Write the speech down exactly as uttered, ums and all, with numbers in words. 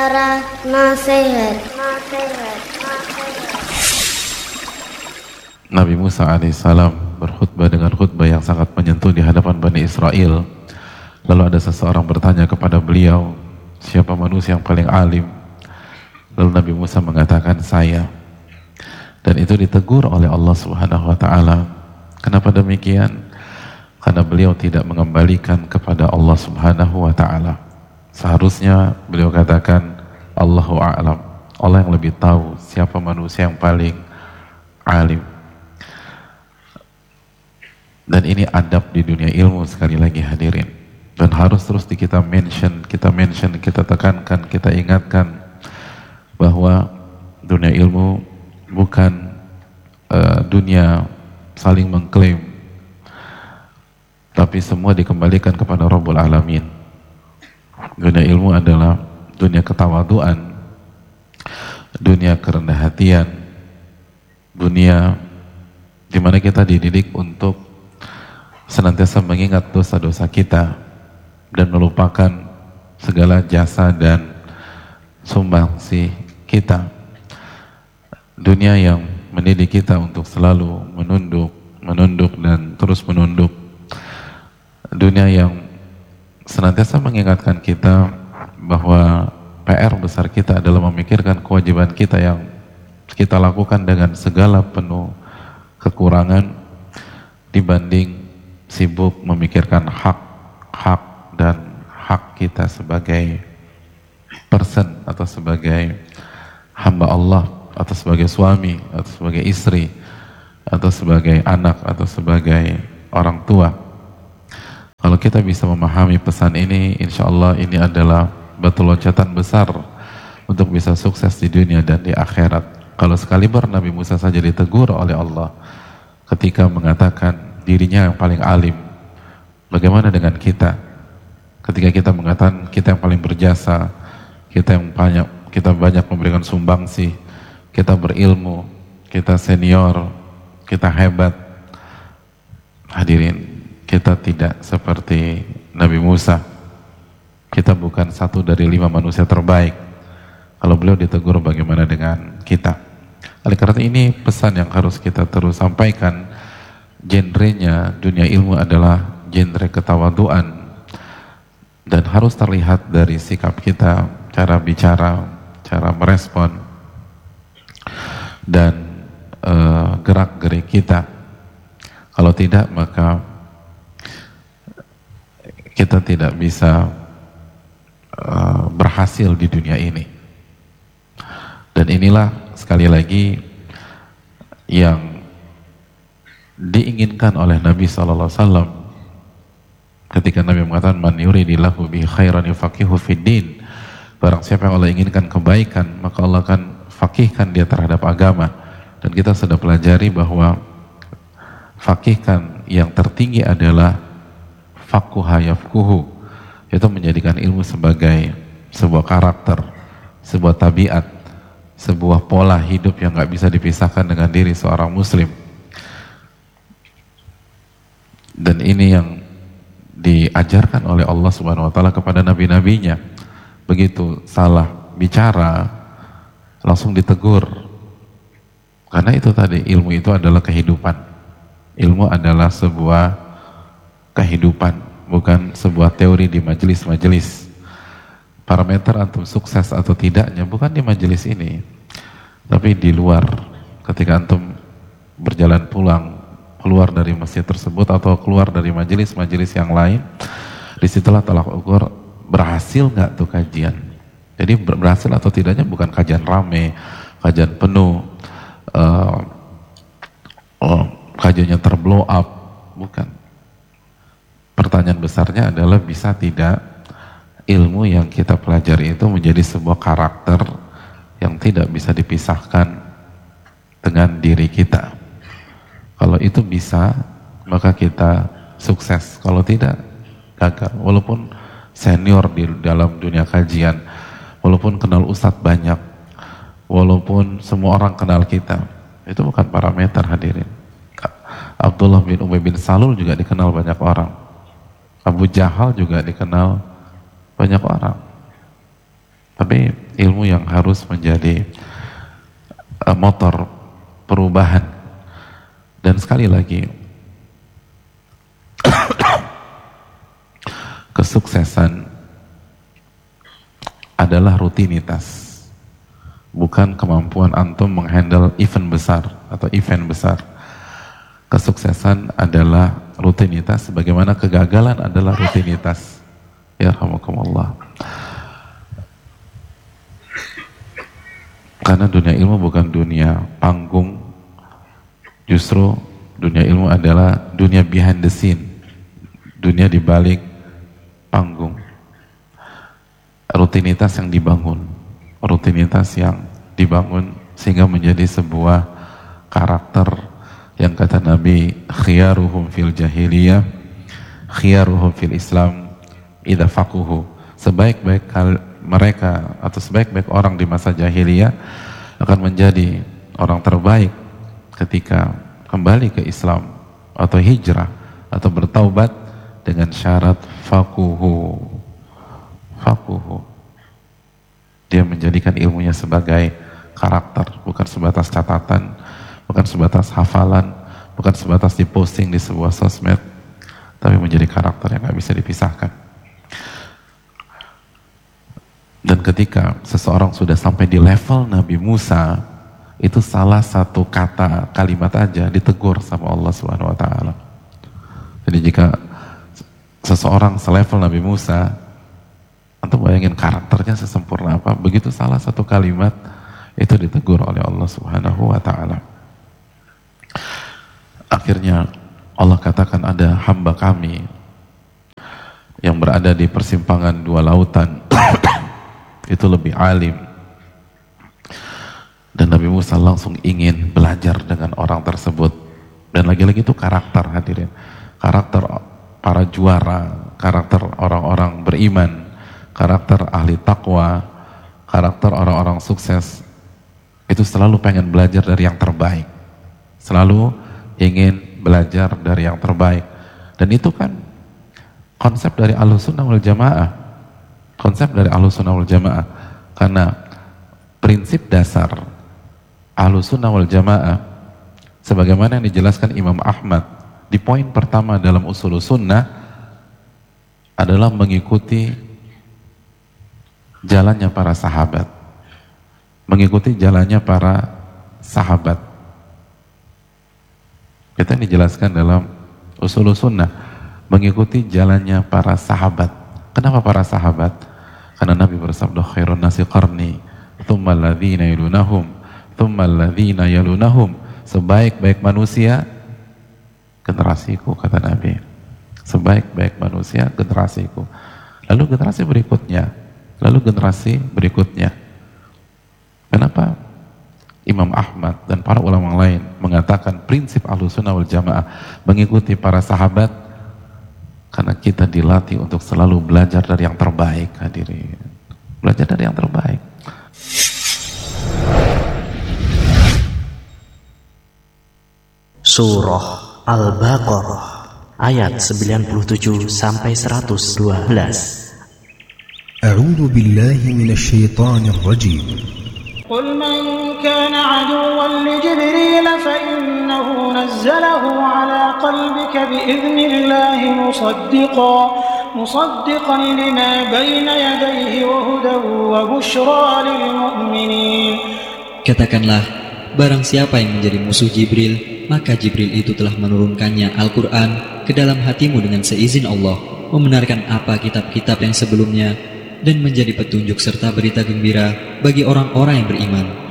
Suara nasihat. Nasihat. Nabi Musa alaihissalam berkhutbah dengan khutbah yang sangat menyentuh di hadapan Bani Israel. Lalu ada seseorang bertanya kepada beliau, siapa manusia yang paling alim? Lalu Nabi Musa mengatakan, saya. Dan itu ditegur oleh Allah Subhanahu wa taala. Kenapa demikian? Karena beliau tidak mengembalikan kepada Allah Subhanahu wa taala. Seharusnya beliau katakan, Allahu a'lam. Allah yang lebih tahu siapa manusia yang paling alim. Dan ini adab di dunia ilmu, sekali lagi hadirin. Dan harus terus di kita mention, kita mention, kita tekankan, kita ingatkan bahwa dunia ilmu bukan uh, dunia saling mengklaim, tapi semua dikembalikan kepada Rabbul Alamin. Dunia ilmu adalah dunia ketawaduan, dunia kerendah hatian, dunia di mana kita dididik untuk senantiasa mengingat dosa-dosa kita dan melupakan segala jasa dan sumbangsi kita. Dunia yang mendidik kita untuk selalu menunduk, menunduk dan terus menunduk. Dunia yang senantiasa mengingatkan kita bahwa P R besar kita adalah memikirkan kewajiban kita yang kita lakukan dengan segala penuh kekurangan dibanding sibuk memikirkan hak-hak dan hak kita sebagai person atau sebagai hamba Allah atau sebagai suami atau sebagai istri atau sebagai anak atau sebagai orang tua. Kalau kita bisa memahami pesan ini, insya Allah ini adalah batu loncatan besar untuk bisa sukses di dunia dan di akhirat. Kalau sekaliber Nabi Musa saja ditegur oleh Allah ketika mengatakan dirinya yang paling alim, bagaimana dengan kita? Ketika kita mengatakan kita yang paling berjasa, kita yang banyak, kita banyak memberikan sumbangsi, kita berilmu, kita senior, kita hebat. Hadirin, kita tidak seperti Nabi Musa. Kita bukan satu dari lima manusia terbaik. Kalau beliau ditegur, bagaimana dengan kita? Oleh karena ini pesan yang harus kita terus sampaikan. Genrenya dunia ilmu adalah genre ketawaduan dan harus terlihat dari sikap kita, cara bicara, cara merespon dan uh, gerak-gerik kita. Kalau tidak, maka kita tidak bisa uh, berhasil di dunia ini. Dan inilah sekali lagi yang diinginkan oleh Nabi shallallahu alaihi wasallam ketika Nabi mengatakan man yuridillahu bihi khairan yufaqihu fiddin. Barang siapa yang Allah inginkan kebaikan, maka Allah akan fakihkan dia terhadap agama. Dan kita sudah pelajari bahwa fakihkan yang tertinggi adalah fakuha yafkuhu, itu menjadikan ilmu sebagai sebuah karakter, sebuah tabiat, sebuah pola hidup yang gak bisa dipisahkan dengan diri seorang muslim. Dan ini yang diajarkan oleh Allah Subhanahu wa taala kepada nabi-nabinya. Begitu salah bicara langsung ditegur. Karena itu tadi, ilmu itu adalah kehidupan. Ilmu adalah sebuah kehidupan, bukan sebuah teori di majelis-majelis. Parameter antum sukses atau tidaknya bukan di majelis ini, tapi di luar. Ketika antum berjalan pulang, keluar dari masjid tersebut atau keluar dari majelis-majelis yang lain, disitulah tolak ukur berhasil nggak tuh kajian. Jadi berhasil atau tidaknya bukan kajian rame, kajian penuh, uh, oh, kajiannya terblow up, bukan. Pertanyaan besarnya adalah bisa tidak ilmu yang kita pelajari itu menjadi sebuah karakter yang tidak bisa dipisahkan dengan diri kita. Kalau itu bisa, maka kita sukses. Kalau tidak, gagal. Walaupun senior di dalam dunia kajian, walaupun kenal ustadz banyak, walaupun semua orang kenal kita, itu bukan parameter, hadirin. Abdullah bin Ubay bin Salul juga dikenal banyak orang. Abu Jahal juga dikenal banyak orang. Tapi ilmu yang harus menjadi uh, motor perubahan. Dan sekali lagi, kesuksesan adalah rutinitas, bukan kemampuan antum menghandle event besar atau event besar. Kesuksesan adalah rutinitas, sebagaimana kegagalan adalah rutinitas. Ya rahmukumullah. Karena dunia ilmu bukan dunia panggung, justru dunia ilmu adalah dunia behind the scene, dunia di balik panggung. Rutinitas yang dibangun, rutinitas yang dibangun sehingga menjadi sebuah karakter yang kata Nabi, khiyaruhum fil jahiliyah khiyaruhum fil Islam idza faquhu. Sebaik-baik mereka atau sebaik-baik orang di masa jahiliyah akan menjadi orang terbaik ketika kembali ke Islam atau hijrah atau bertaubat dengan syarat faquhu. Faquhu. Dia menjadikan ilmunya sebagai karakter, bukan sebatas catatan, bukan sebatas hafalan, bukan sebatas diposting di sebuah sosmed, tapi menjadi karakter yang gak bisa dipisahkan. Dan ketika seseorang sudah sampai di level Nabi Musa, itu salah satu kata, kalimat aja ditegur sama Allah subhanahu wa taala. Jadi jika seseorang selevel Nabi Musa, antum bayangin karakternya sesempurna apa, begitu salah satu kalimat itu ditegur oleh Allah subhanahu wa ta'ala. Akhirnya Allah katakan ada hamba kami yang berada di persimpangan dua lautan itu lebih alim, dan Nabi Musa langsung ingin belajar dengan orang tersebut. Dan lagi-lagi itu karakter, hadirin, karakter para juara, karakter orang-orang beriman, karakter ahli takwa, karakter orang-orang sukses, itu selalu pengen belajar dari yang terbaik, selalu ingin belajar dari yang terbaik. Dan itu kan konsep dari Ahlussunnah wal Jamaah, konsep dari Ahlussunnah wal Jamaah, karena prinsip dasar Ahlussunnah wal Jamaah sebagaimana yang dijelaskan Imam Ahmad di poin pertama dalam Ushulus Sunnah adalah mengikuti jalannya para sahabat, mengikuti jalannya para sahabat. Kita dijelaskan dalam Ushulus Sunnah, mengikuti jalannya para sahabat. Kenapa para sahabat? Karena Nabi bersabda, khairun nasi qarni, thumma alladhina yalunahum, thumma alladhina yalunahum. Sebaik-baik manusia generasiku, kata Nabi. Sebaik-baik manusia generasiku. Lalu generasi berikutnya, lalu generasi berikutnya. Kenapa Imam Ahmad dan para ulama lain mengatakan prinsip Ahlussunnah wal Jamaah mengikuti para sahabat? Karena kita dilatih untuk selalu belajar dari yang terbaik, hadirin. Belajar dari yang terbaik. Surah Al-Baqarah ayat sembilan puluh tujuh sampai seratus dua belas. A'udzu billahi minasy syaithanir rajim. Qul man kana 'aduwwan li Jibril fa innahu nazzalahu 'ala qalbika bi idhnillahi musaddiqan musaddiqan lima bayna yadayhi wa hudan wa bushra lil mu'minin. Katakanlah, barang siapa yang menjadi musuh Jibril, maka Jibril itu telah menurunkannya Al-Quran ke dalam hatimu dengan seizin Allah, membenarkan apa kitab-kitab yang sebelumnya, dan menjadi petunjuk serta berita gembira bagi orang-orang yang beriman.